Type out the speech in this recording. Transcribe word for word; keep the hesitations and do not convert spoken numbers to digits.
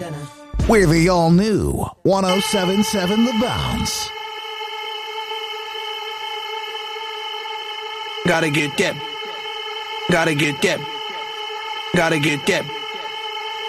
We're the all-new one oh seven point seven The Bounce. Gotta get that. Gotta get that. Gotta get that.